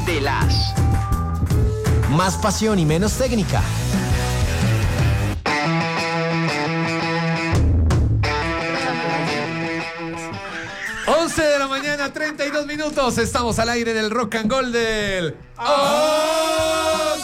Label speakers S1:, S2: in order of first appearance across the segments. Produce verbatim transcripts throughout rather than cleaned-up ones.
S1: de las.
S2: Más pasión y menos técnica.
S3: once de la mañana, treinta y dos minutos. Estamos al aire del Rock and Gold del... ¡Oh!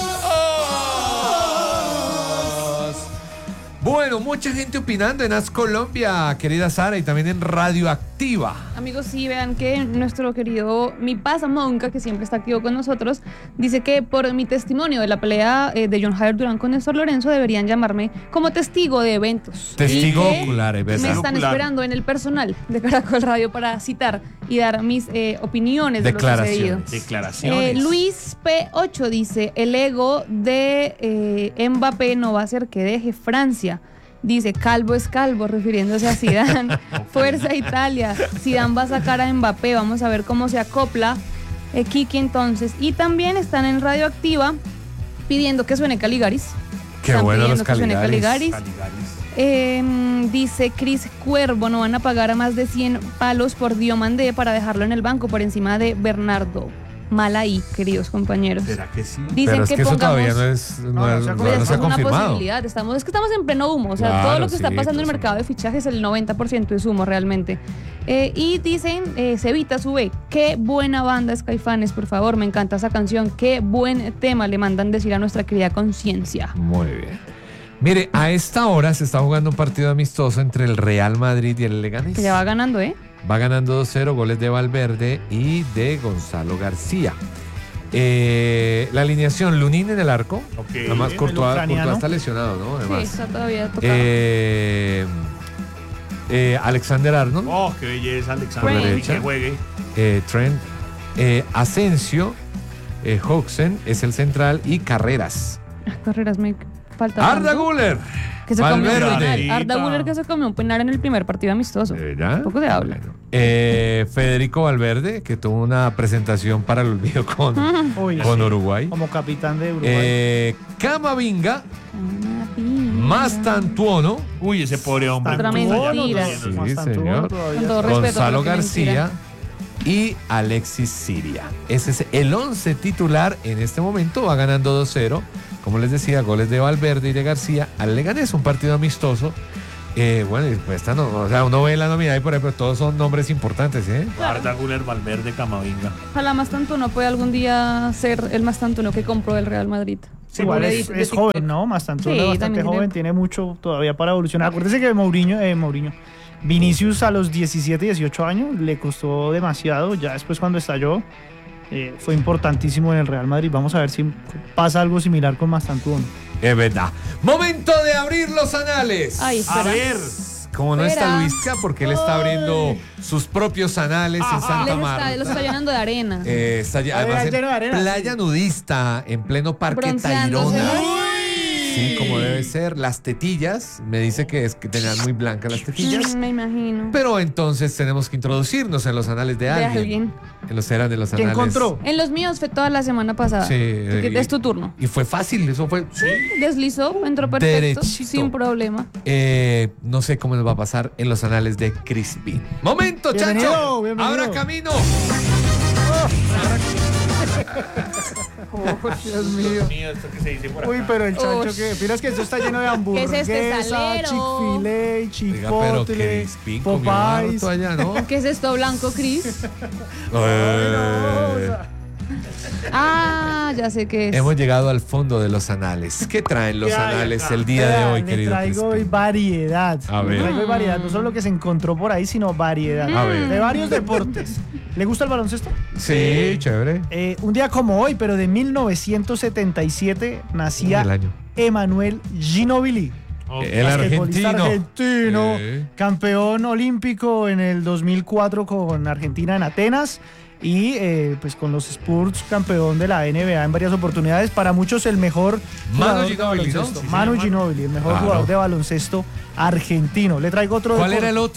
S3: ¡Oh! Bueno, mucha gente opinando en As Colombia, querida Sara, y también en Radioactiva.
S4: Amigos, sí, vean que nuestro querido Mi Pasa Monca, que siempre está activo con nosotros, dice que por mi testimonio de la pelea eh, de John Javier Durán con Néstor Lorenzo deberían llamarme como testigo de eventos.
S3: Testigo
S4: Y que
S3: ocular, es verdad.
S4: me están
S3: Ocular.
S4: esperando en el personal de Caracol Radio para citar y dar mis eh, opiniones de lo sucedido.
S5: Declaraciones.
S4: Eh, Luis P ocho dice, el ego de eh, Mbappé no va a hacer que deje Francia. Dice, calvo es calvo, refiriéndose a Zidane. Fuerza Italia. Zidane va a sacar a Mbappé. Vamos a ver cómo se acopla eh, Kiki entonces. Y también están en Radioactiva pidiendo que suene Caligaris.
S3: Qué
S4: Están
S3: bueno
S4: pidiendo
S3: los
S4: que suene
S3: Caligaris.
S4: Caligaris. Eh, dice Cris Cuervo, no van a pagar a más de cien palos por Diomandé para dejarlo en el banco por encima de Bernardo. Mal ahí, queridos compañeros.
S5: ¿Será que sí?
S4: Dicen
S3: Pero es
S4: que,
S3: que eso
S4: pongamos,
S3: todavía no es, no,
S5: No,
S3: es-
S5: no se ha
S3: no
S4: pues,
S3: se ha
S4: es una
S3: confirmado.
S4: posibilidad. Estamos, es que estamos en pleno humo. O sea,
S3: Claro,
S4: todo lo que está
S3: sí,
S4: pasando en el
S3: pues,
S4: mercado de fichajes, el noventa por ciento es humo realmente. Eh, y dicen, eh, Cevita sube, qué buena banda es Caifanes, por favor, me encanta esa canción, qué buen tema le mandan decir a nuestra querida conciencia.
S3: Muy bien. Mire, a esta hora se está jugando un partido amistoso entre el Real Madrid y el Leganés.
S4: Que ya va ganando, ¿eh?
S3: Va ganando dos cero, goles de Valverde y de Gonzalo García. Eh, la alineación, Lunin en el arco.
S5: Ok.
S3: Además,
S5: El
S3: Courtois,
S5: ucraniano.
S3: Courtois está lesionado, ¿no?
S4: Sí,
S3: Además.
S4: está todavía tocado.
S3: Eh, eh, Alexander Arnold,
S5: Oh, qué belleza, Alexander.
S3: Por
S5: Y
S3: derecha.
S5: que juegue.
S3: eh, Trent, eh, Asensio, eh, Hoxen es el central y Carreras.
S4: Carreras me falta.
S3: Arda
S4: tanto.
S3: Güler.
S4: Que se comió un
S3: Valverde.
S4: penal. Arda Güler que se comió un penal en el primer partido amistoso.
S3: ¿De verdad?
S4: Poco se habla.
S3: Bueno. Eh, Federico Valverde, que tuvo una presentación para el olvido con,
S6: Uy,
S3: con
S6: sí.
S3: Uruguay.
S6: Como capitán de Uruguay.
S3: Eh, Camavinga, Mastantuono,
S5: Uy, ese pobre hombre.
S4: Otra
S5: Puta, ya
S4: mentira.
S5: no
S3: Sí,
S5: tiene-
S3: señor.
S4: Con todo respeto,
S3: Gonzalo
S4: pero qué
S3: García y Alexis Siria. Ese es el once titular en este momento. Va ganando dos cero. Como les decía, goles de Valverde y de García al Leganés, un partido amistoso. Eh, bueno, y pues esta no, o sea, uno ve la nominada y por ejemplo, todos son nombres importantes, ¿eh?
S5: Arda Güler, Valverde, Camavinga.
S4: Ojalá Mastantuono pueda algún día ser el Mastantuono que compró el Real Madrid.
S6: Sí, igual
S4: Según
S6: es,
S4: de- de
S6: es
S4: TikTok.
S6: joven, ¿no? Bastante,
S4: Sí,
S6: bastante
S4: también
S6: joven,
S4: tiene-
S6: tiene mucho todavía para evolucionar. Acuérdese que Mourinho, eh, Mourinho, Vinicius a los diecisiete, dieciocho años le costó demasiado. Ya después cuando estalló, eh, fue importantísimo en el Real Madrid. Vamos a ver si pasa algo similar con Mastantuono.
S3: Es verdad. Momento de abrir los anales.
S4: Ay,
S5: A
S4: espera.
S5: ver.
S3: Como no está
S4: Espera.
S3: Luisca, porque él está abriendo sus propios anales en
S4: Les
S3: Santa
S4: está,
S3: Marta.
S4: los está llenando de arena.
S3: Eh, está ll-
S6: A ver,
S3: además en
S6: lleno de arena,
S3: playa
S6: sí.
S3: nudista, en pleno parque
S4: Bronceándose.
S3: Tayrona.
S4: Uy.
S3: Sí, como debe ser. Las tetillas, me dice que es que tenían muy blancas las tetillas.
S4: Mm, me imagino.
S3: Pero entonces tenemos que introducirnos en los anales de
S4: De
S3: alguien.
S4: alguien.
S3: En los eran de los
S6: ¿Quién
S3: anales.
S6: encontró?
S4: En los míos fue toda la semana pasada.
S3: Sí.
S4: Que
S3: eh,
S4: es tu turno.
S3: Y fue fácil, eso fue.
S4: Deslizó, entró perfecto,
S3: Derechito.
S4: sin problema.
S3: Eh, no sé cómo nos va a pasar en los anales de Crispin. ¡Momento,
S6: Bienvenido,
S3: Chacho!
S6: bienvenido.
S3: ¡Abra camino!
S6: Oh, Dios mío.
S5: Mío, esto que se dice por acá.
S6: Uy, pero el chancho
S4: Uy.
S6: que. Mira, es que esto está lleno de
S4: ¿Qué
S6: hamburguesas,
S4: es este salero?
S6: Chick-fil-A,
S3: Oiga, pero
S6: Chipotle,
S3: Crispin comió
S6: Popeyes.
S3: harto allá, ¿no?
S4: ¿Qué es esto blanco, Cris?
S3: Eh,
S4: Ah, ya sé qué es.
S3: Hemos llegado al fondo de los anales. ¿Qué traen los
S5: ¿Qué hay
S3: anales
S5: acá?
S3: el día de
S6: Vea,
S3: hoy,
S6: le
S3: querido
S6: traigo hoy
S3: Crispin?
S6: variedad.
S3: A ver.
S6: Le traigo hoy variedad. No solo lo que se encontró por ahí, sino variedad.
S3: A ver.
S6: De varios deportes. ¿Le gusta el baloncesto?
S3: Sí, chévere.
S6: Eh, un día como hoy, pero de mil novecientos setenta y siete, nacía
S3: El año.
S6: Emanuel Ginóbili.
S5: Ok.
S3: El
S6: basquetbolista
S3: argentino.
S6: argentino,
S3: Sí.
S6: campeón olímpico en el dos mil cuatro con Argentina en Atenas y eh, pues con los Spurs campeón de la N B A en varias oportunidades. Para muchos el mejor
S3: Manu
S6: jugador de
S3: Ginóbili, ¿no?
S6: baloncesto.
S3: Sí,
S6: Manu
S5: señor.
S6: Ginóbili, el mejor
S3: Claro.
S6: jugador de baloncesto argentino. Le traigo otro
S3: ¿Cuál
S6: deporte.
S3: era el otro?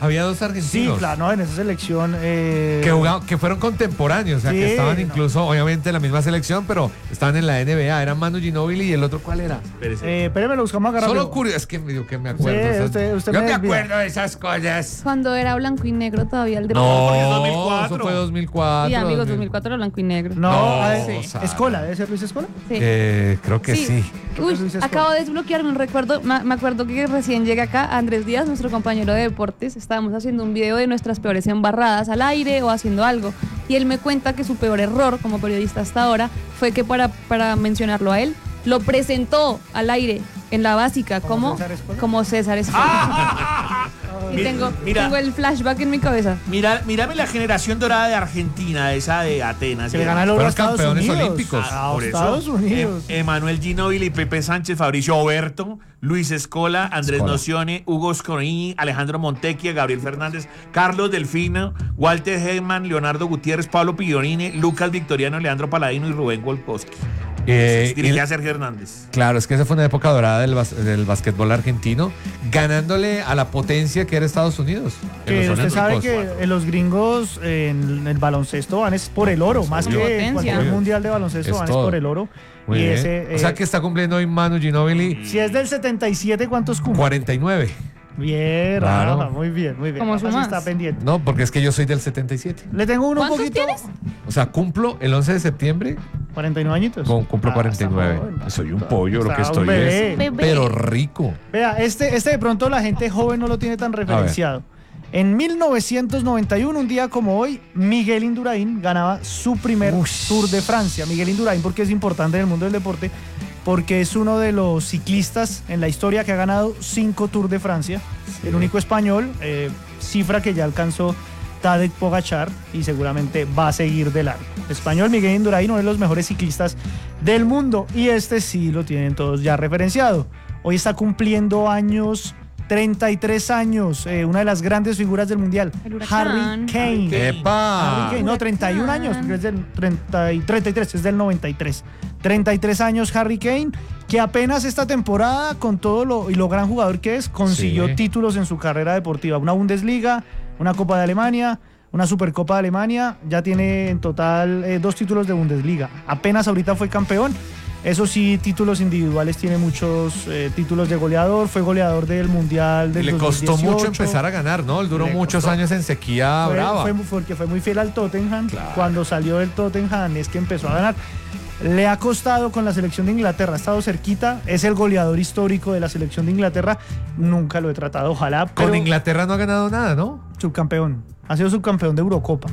S3: Había dos
S6: Sí,
S3: argentinos.
S6: claro, no, en esa selección. eh,
S3: Que, jugaban, que fueron contemporáneos, o sea,
S6: Sí,
S3: que estaban
S6: no.
S3: incluso, obviamente, en la misma selección, pero estaban en la N B A. Eran Manu Ginóbili y el otro, ¿cuál era?
S5: Espérese.
S6: Eh, espérame, lo buscamos acá
S3: Solo
S6: rápido.
S3: curioso, es que medio que me acuerdo.
S6: Sí,
S3: esas-
S6: usted- usted
S3: yo
S6: me
S3: me
S6: desvía.
S3: acuerdo de esas cosas.
S4: Cuando era blanco y negro todavía el de
S3: No,
S5: es dos mil cuatro.
S3: eso fue dos mil cuatro.
S4: Sí, amigos,
S3: dos mil-
S4: dos mil cuatro era blanco y negro.
S6: No,
S3: No,
S6: a ver,
S3: Sara.
S6: Escola, ¿debe ser Luis Escola?
S4: Sí.
S3: Eh, creo que sí.
S4: Uy,
S6: Luis Escola.
S4: acabo de desbloquearme un recuerdo. Me, me acuerdo que recién llegué acá Andrés Díaz, nuestro compañero de deportes. Estábamos haciendo un video de nuestras peores embarradas al aire o haciendo algo. Y él me cuenta que su peor error como periodista hasta ahora fue que para, para mencionarlo a él, lo presentó al aire en la básica
S6: ¿Como
S4: como
S6: César Escola?
S4: como César Escola. Y
S5: Mira,
S4: tengo,
S5: mira.
S4: tengo el flashback en mi cabeza.
S5: Mira, mírame la generación dorada de Argentina, esa de Atenas.
S6: Se le
S5: que-
S6: gana el oro
S3: Fueron
S6: a Estados
S3: campeones
S6: Unidos.
S3: olímpicos.
S6: A
S5: Por eso,
S6: Estados Unidos.
S5: Em- Emanuel Ginóbili, Pepe Sánchez, Fabricio Oberto, Luis Escola, Andrés
S3: Escola.
S5: Nocione, Hugo Scorini, Alejandro Montecchia, Gabriel Fernández, Carlos Delfino, Walter Heyman, Leonardo Gutiérrez, Pablo Pillonini, Lucas Victoriano, Leandro Paladino y Rubén Golkowski.
S3: Eh,
S5: Dirigía
S3: y-
S5: a Sergio Hernández.
S3: Claro, es que esa fue una época dorada del, bas- del básquetbol argentino, ganándole a la potencia que era Estados Unidos. en
S6: Que
S3: los
S6: usted sabe
S3: Olímpicos.
S6: que eh, los gringos eh, en el baloncesto van es por el oro, más
S4: Por
S6: que
S4: potencia.
S6: cualquier
S3: Obvio.
S6: mundial de baloncesto
S3: Es
S6: van
S3: todo.
S6: es por el oro.
S3: Muy
S6: y
S3: bien.
S6: ese,
S3: o sea
S6: eh,
S3: que está cumpliendo hoy Manu Ginóbili
S6: si es del setenta y siete, ¿cuántos cumple?
S3: cuarenta y nueve.
S6: Bien,
S3: Claro.
S6: Rafa, muy bien, muy bien.
S4: ¿Cómo
S6: Rafa sí
S4: sumas?
S6: está pendiente.
S3: No, porque es que yo soy del setenta y siete.
S6: Le tengo uno un
S4: ¿Cuántos
S6: poquito.
S4: tienes?
S3: O sea, cumplo el once de septiembre,
S6: cuarenta y nueve añitos.
S3: con- cumplo
S6: Ah,
S3: cuarenta y nueve.
S6: está joven,
S3: Soy un
S6: está-
S3: pollo, lo
S6: está
S3: que
S6: un
S3: estoy
S6: bebé.
S3: es.
S4: Bebé.
S3: Pero rico.
S6: Vea, este, este de pronto la gente joven no lo tiene tan referenciado. En mil novecientos noventa y uno, un día como hoy, Miguel Indurain ganaba su primer
S3: Ush.
S6: Tour de Francia. Miguel Indurain, porque es importante en el mundo del deporte, porque es uno de los ciclistas en la historia que ha ganado cinco Tours de Francia. El único español, eh, cifra que ya alcanzó Tadej Pogacar y seguramente va a seguir de largo. Español Miguel Indurain, uno de los mejores ciclistas del mundo, y este sí lo tienen todos ya referenciado. Hoy está cumpliendo años, treinta y tres años, eh, una de las grandes figuras del mundial,
S4: El huracán.
S6: Harry Kane.
S3: ¡Epa!
S6: Harry Kane, no, treinta y un años, porque es del treinta y, treinta y tres, es del noventa y tres. treinta y tres años Harry Kane, que apenas esta temporada, con todo lo, y lo gran jugador que es, consiguió
S3: Sí.
S6: títulos en su carrera deportiva. Una Bundesliga, una Copa de Alemania, una Supercopa de Alemania, ya tiene en total eh, dos títulos de Bundesliga. Apenas ahorita fue campeón. Eso sí, títulos individuales, tiene muchos eh, títulos de goleador, fue goleador del Mundial del
S3: Le costó
S6: dos mil
S3: mucho
S6: dieciocho.
S3: empezar a ganar, ¿no? Él duró
S6: Le
S3: muchos
S6: costó.
S3: años en sequía
S6: Fue,
S3: brava.
S6: fue, porque fue muy fiel al Tottenham.
S3: Claro.
S6: Cuando salió del Tottenham es que empezó a ganar. Le ha costado con la selección de Inglaterra, ha estado cerquita, es el goleador histórico de la selección de Inglaterra. Nunca lo he tratado, ojalá,
S3: Con
S6: pero
S3: Inglaterra no ha ganado nada, ¿no?
S6: subcampeón. Ha sido subcampeón de Eurocopa.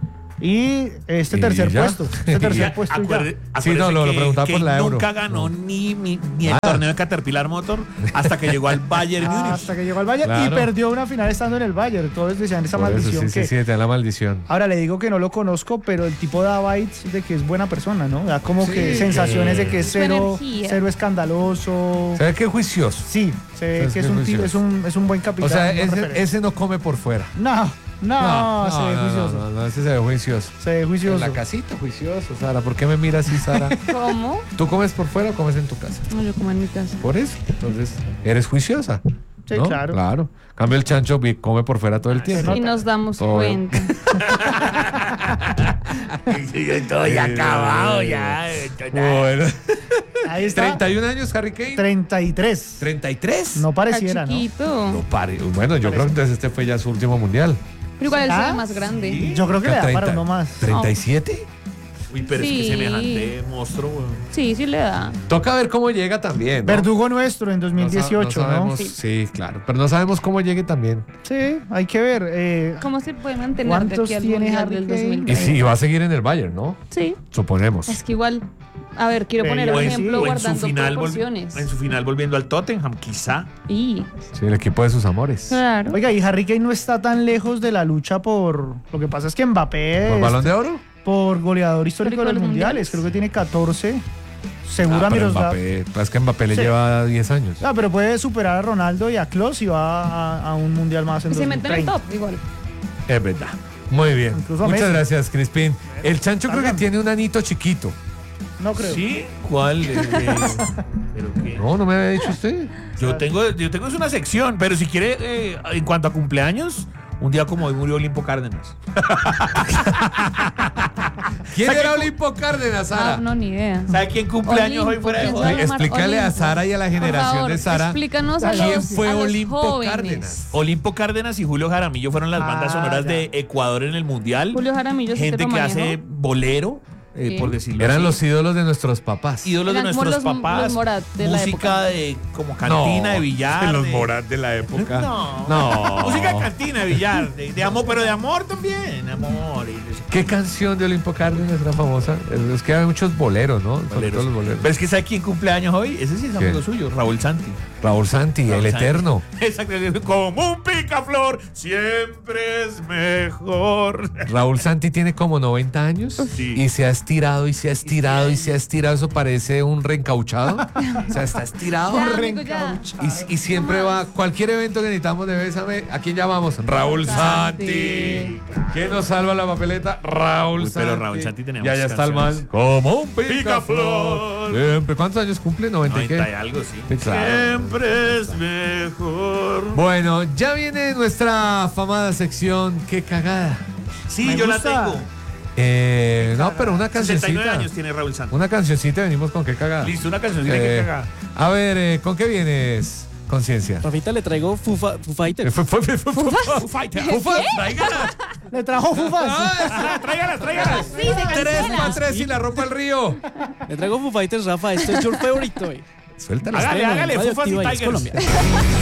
S6: Y este
S3: ¿Y
S6: tercer
S3: ya?
S6: puesto, este tercer
S5: Ya,
S6: puesto y ya.
S5: acuerde-
S3: Sí, no,
S5: acuérdese
S3: lo- lo
S5: que-
S3: preguntaba
S5: que
S3: por la Euro.
S5: nunca ganó
S3: No.
S5: ni, ni, ni el
S3: Ah.
S5: torneo de Caterpillar Motor hasta que llegó al Bayern Múnich.
S6: Hasta que llegó al Bayern y
S3: Claro.
S6: perdió una final estando en el Bayern. Todos decían esa
S3: Por eso,
S6: maldición
S3: sí,
S6: que...
S3: sí, sí, te da la maldición.
S6: Ahora le digo que no lo conozco, pero el tipo da vibes de que es buena persona, ¿no? Da como
S3: Sí,
S6: que sensaciones de que es
S4: Su
S6: cero,
S4: energía.
S6: cero escandaloso.
S3: Se ve que es juicioso.
S6: Sí, se ve
S3: Es
S6: que es
S3: que
S6: un,
S3: es
S6: ti- es,
S3: juicioso.
S6: un, es un buen capitán.
S3: O sea,
S6: una
S3: ese,
S6: referencia.
S3: ese no come por fuera.
S6: No, no, se ve
S3: no,
S6: juicioso.
S3: No, no, no, ese se ve juicioso.
S6: Se ve
S3: En
S6: juicioso.
S3: la casita, juicioso, Sara. ¿Por qué me miras así, Sara?
S4: ¿Cómo?
S3: ¿Tú comes por fuera o comes en tu casa?
S4: No, yo como en mi casa.
S3: Por eso. Entonces, eres juiciosa.
S6: Sí,
S3: ¿no?
S6: claro.
S3: Claro. Cambio el chancho vi- come por fuera todo el tiempo.
S4: Y nos damos
S3: Todo.
S4: cuenta.
S5: Estoy acabado ya.
S3: Bueno.
S6: Ahí está.
S3: treinta y un años, Harry Kane.
S6: treinta y tres.
S3: ¿treinta y tres?
S6: No
S4: Está
S6: pareciera, ¿no?
S4: chiquito.
S3: No pare. Bueno, yo creo que entonces este fue ya su último mundial.
S4: Pero igual él se
S6: ¿Ah?
S4: ve más grande.
S6: Yo creo que le da para
S3: treinta
S6: uno más.
S3: ¿treinta y siete?
S5: Uy, pero es
S4: Sí.
S5: que semejante monstruo, weón.
S4: Sí, sí le da.
S3: Toca ver cómo llega también, ¿no?
S6: Verdugo nuestro en
S3: No sa-
S6: dos mil dieciocho,
S3: no
S6: ¿no?
S3: sabemos-
S4: Sí.
S3: Sí, claro. Pero no sabemos cómo llegue también.
S6: Sí, hay que ver. eh,
S4: ¿Cómo se puede mantener de
S6: ¿Cuántos
S4: aquí al
S6: tiene
S4: Mundial
S6: Harry
S4: del
S6: Kane?
S3: Y
S4: dos mil veinte?
S3: sí, va a seguir en el Bayern, ¿no?
S4: Sí,
S3: Suponemos.
S4: es que igual, a ver, quiero poner
S6: Pero
S4: un
S6: sí,
S4: ejemplo
S5: O en su,
S4: guardando
S5: final, vol-
S4: proporciones.
S5: en su final volviendo al Tottenham, quizá.
S4: Y,
S3: Sí, el equipo de sus amores.
S4: claro.
S6: Oiga, y Harry Kane no está tan lejos de la lucha por... Lo que pasa es que Mbappé...
S3: ¿Por
S6: es-
S3: balón de oro?
S6: por goleador histórico de los
S4: Histórico de los
S6: mundiales.
S4: mundiales.
S6: Creo que tiene catorce. Seguro
S3: Ah,
S6: a
S3: pero
S6: Miroslav.
S3: Mbappé, pues es que Mbappé le
S6: Sí.
S3: lleva diez años.
S6: Ah, pero puede superar a Ronaldo y a Klose y va a, a un mundial más en
S4: Y se mete en el
S6: dos mil treinta.
S4: top, igual.
S3: Es verdad. Muy bien.
S6: Incluso a
S3: Muchas
S6: Messi.
S3: gracias, Crispín. El chancho creo que
S6: Salgan.
S3: tiene un anito chiquito.
S6: No creo.
S5: ¿Sí? ¿Cuál? Eh, eh, ¿Pero qué?
S3: No, no me había dicho usted.
S5: Yo tengo, yo tengo es una sección, pero si quiere, eh, en cuanto a cumpleaños, Un día como hoy murió Olimpo Cárdenas.
S3: ¿Quién
S5: ¿Sabe
S3: era
S5: quién-
S3: Olimpo Cárdenas,
S4: Ah,
S3: Sara?
S4: no, ni idea.
S5: ¿Sabe quién cumple años hoy
S4: Olimpo,
S5: fuera de
S4: ¿quién
S5: joda?
S4: sabe?
S3: Explícale a
S4: Olimpo.
S3: Sara y a la
S4: Por
S3: generación
S4: favor,
S3: de Sara.
S4: explícanos a
S3: ¿Quién
S4: los,
S3: fue
S4: a los
S3: Olimpo
S4: jóvenes.
S3: Cárdenas?
S5: Olimpo Cárdenas y Julio Jaramillo fueron las bandas
S6: Ah,
S5: sonoras
S6: ya.
S5: de Ecuador en el Mundial.
S4: Julio Jaramillo sí te
S5: Gente
S4: lo
S5: que
S4: manejo.
S5: hace bolero, eh,
S4: Sí.
S5: por decirlo
S3: Eran
S5: así.
S3: los ídolos de nuestros papás.
S5: ídolos de
S4: Eran como
S5: nuestros
S4: los-
S5: papás.
S4: los Morat de la
S5: música
S4: época.
S5: de como cantina de billar.
S3: Los
S5: de-
S3: Morat de la época.
S5: No.
S3: No.
S5: Música de cantina de billar, de, de amor, pero de amor también, amor. y-
S3: ¿Qué canción de Olimpo Cárdenas era famosa? Es, es que hay muchos boleros, ¿no? Sobre
S5: boleros.
S3: todo los boleros.
S5: Pero es que ¿sabe quién cumple años hoy? Ese sí es
S3: ¿Quién?
S5: amigo suyo, Raúl Santi.
S3: Raúl Santi,
S5: Raúl
S3: el
S5: Santi.
S3: eterno.
S5: Exacto, como un picaflor, siempre es mejor.
S3: Raúl Santi tiene como noventa años
S5: Sí.
S3: y se ha estirado y se ha estirado y se ha estirado. Eso parece un reencauchado. O sea, está estirado.
S4: Ya, amigo, ya.
S3: Y, y siempre va, cualquier evento que necesitamos de Bésame, ¿a quién llamamos? Raúl
S4: Santi.
S3: Santi. ¿Quién nos salva la papeleta? Raúl
S5: Uy,
S3: Santi.
S5: pero Raúl Santi tenía
S3: Y allá
S5: muchas
S3: está el
S5: canciones.
S3: man. Como un
S5: Picaflor.
S3: picaflor. Siempre. ¿Cuántos años cumple? ¿noventa y
S5: noventa y
S3: qué?
S5: algo, sí.
S3: Sí, claro.
S5: Siempre es mejor.
S3: Bueno, ya viene nuestra afamada sección ¡Qué cagada!
S5: Sí,
S6: Me
S5: yo
S6: gusta.
S5: la tengo.
S3: Eh, no, pero una
S5: sesenta y nueve
S3: cancioncita.
S5: años tiene Raúl Santi.
S3: Una cancioncita, venimos con qué cagada.
S5: Listo, una cancioncita
S3: Eh,
S5: que caga.
S3: A ver, eh, ¿con qué vienes, Conciencia?
S1: Rafita, le traigo Foo, Fa- Foo
S3: Eh,
S1: Fighters.
S3: fue- fue- fue- fue-
S5: Foo Fighters.
S3: Foo Fighters, tráigala.
S6: Le trajo fufas.
S5: Ah, Tráigalas, tráigalas.
S4: Sí, se
S3: Tres
S4: cancela.
S3: para tres y la ropa al río.
S1: Le traigo Foo Fighters, Rafa. Esto es your favorite, hoy.
S3: Suéltala.
S5: Hágale,
S1: Estreno en
S5: hágale,
S1: Radio
S5: Fufas y
S1: Activa Hits
S5: Tigers.
S1: Colombia.